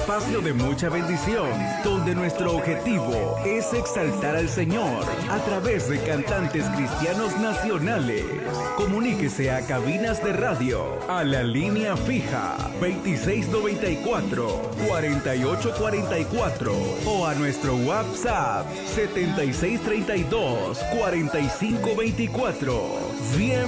espacio de mucha bendición, donde nuestro objetivo es exaltar al Señor a través de cantantes cristianos nacionales. Comuníquese a cabinas de radio, a la línea fija 2694-4844 o a nuestro WhatsApp 7632-4524. Bienvenidos.